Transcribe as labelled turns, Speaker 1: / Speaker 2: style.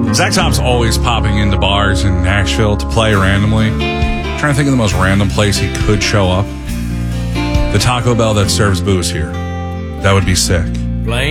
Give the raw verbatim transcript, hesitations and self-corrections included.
Speaker 1: Zach Top's always popping into bars in Nashville to play randomly. I'm trying to think of the most random place he could show up. The Taco Bell that serves booze here. That would be sick.